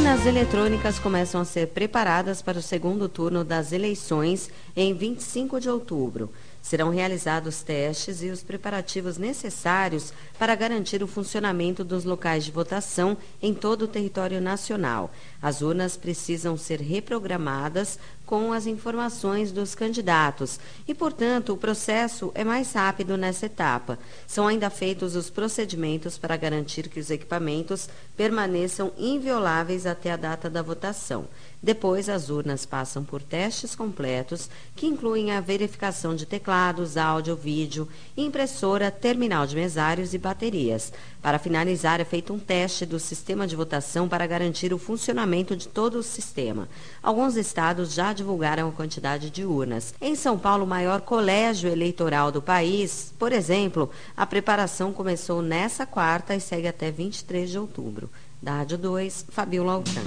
Urnas eletrônicas começam a ser preparadas para o segundo turno das eleições em 25 de outubro. Serão realizados testes e os preparativos necessários para garantir o funcionamento dos locais de votação em todo o território nacional. As urnas precisam ser reprogramadas com as informações dos candidatos e, portanto, o processo é mais rápido nessa etapa. São ainda feitos os procedimentos para garantir que os equipamentos permaneçam invioláveis até a data da votação. Depois, as urnas passam por testes completos, que incluem a verificação de teclados, áudio, vídeo, impressora, terminal de mesários e baterias. Para finalizar, é feito um teste do sistema de votação para garantir o funcionamento de todo o sistema. Alguns estados já divulgaram a quantidade de urnas. Em São Paulo, o maior colégio eleitoral do país, por exemplo, a preparação começou nessa quarta e segue até 23 de outubro. Da Rádio 2, Fabiola Altran.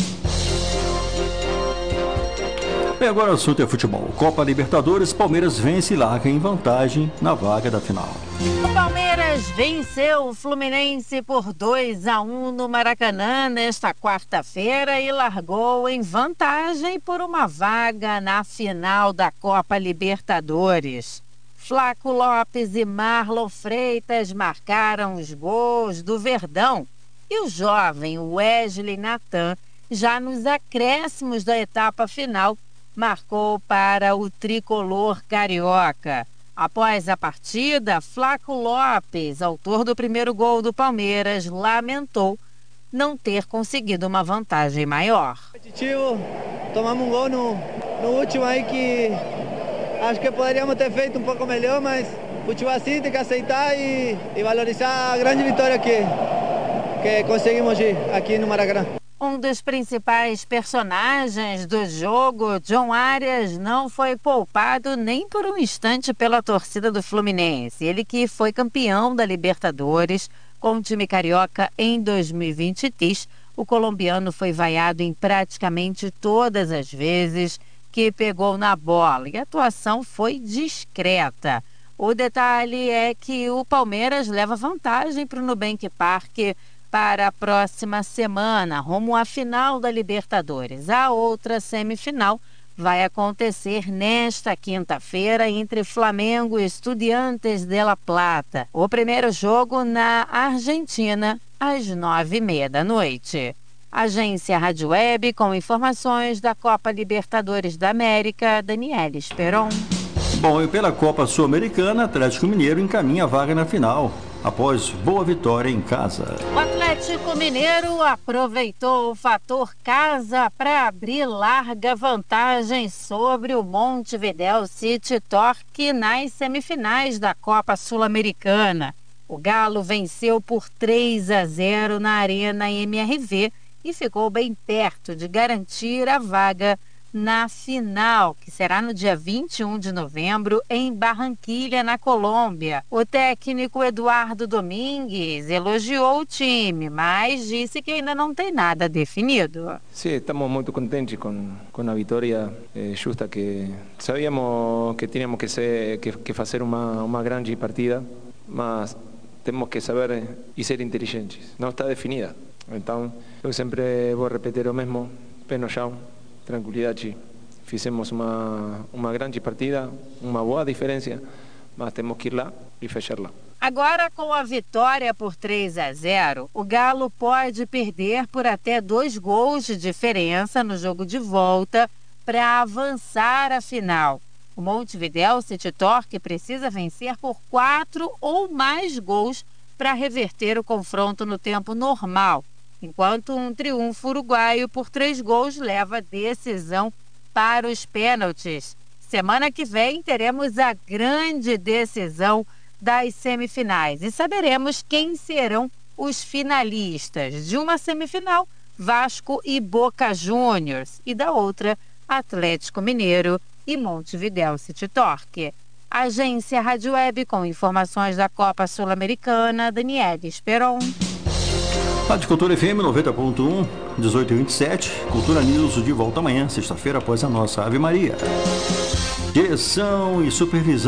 E agora o assunto é futebol. Copa Libertadores, Palmeiras vence e larga em vantagem na vaga da final. O Palmeiras venceu o Fluminense por 2-1 no Maracanã nesta quarta-feira e largou em vantagem por uma vaga na final da Copa Libertadores. Flaco Lopes e Marlon Freitas marcaram os gols do Verdão e o jovem Wesley Natan, já nos acréscimos da etapa final, marcou para o tricolor carioca. Após a partida, Flaco Lopes, autor do primeiro gol do Palmeiras, lamentou não ter conseguido uma vantagem maior. Tomamos um gol no último aí que acho que poderíamos ter feito um pouco melhor, mas futebol assim tem que aceitar e valorizar a grande vitória que conseguimos aqui no Maracanã. Um dos principais personagens do jogo, John Arias, não foi poupado nem por um instante pela torcida do Fluminense. Ele que foi campeão da Libertadores com o time carioca em 2023. O colombiano foi vaiado em praticamente todas as vezes que pegou na bola e a atuação foi discreta. O detalhe é que o Palmeiras leva vantagem para o Nubank Park para a próxima semana, rumo à final da Libertadores. A outra semifinal vai acontecer nesta quinta-feira entre Flamengo e Estudiantes de La Plata. O primeiro jogo na Argentina, às 9h30 da noite. Agência Rádio Web, com informações da Copa Libertadores da América, Daniela Esperon. Bom, e pela Copa Sul-Americana, Atlético Mineiro encaminha a vaga na final, após boa vitória em casa. O Atlético Mineiro aproveitou o fator casa para abrir larga vantagem sobre o Montevidéu City Torque nas semifinais da Copa Sul-Americana. O Galo venceu por 3-0 na Arena MRV e ficou bem perto de garantir a vaga na final, que será no dia 21 de novembro em Barranquilha, na Colômbia. O técnico Eduardo Domingues elogiou o time, mas disse que ainda não tem nada definido. Sim, estamos muito contentes com a vitória justa, que sabíamos que tínhamos que fazer uma grande partida, mas temos que saber e ser inteligentes. Não está definida. Então, eu sempre vou repetir o mesmo, pé no chão, tranquilidade. Fizemos uma grande partida, uma boa diferença, mas temos que ir lá e fechá-la. Agora, com a vitória por 3-0, o Galo pode perder por até 2 gols de diferença no jogo de volta para avançar à final. O Montevidéu City Torque precisa vencer por 4 ou mais gols para reverter o confronto no tempo normal, enquanto um triunfo uruguaio por 3 gols leva a decisão para os pênaltis. Semana que vem teremos a grande decisão das semifinais e saberemos quem serão os finalistas. De uma semifinal, Vasco e Boca Juniors, e da outra, Atlético Mineiro e Montevidéu City Torque. Agência Rádio Web, com informações da Copa Sul-Americana, Daniela Esperon. Rádio Cultura FM 90.1, 18h27. Cultura News de volta amanhã, sexta-feira, após a nossa Ave Maria. Direção e supervisão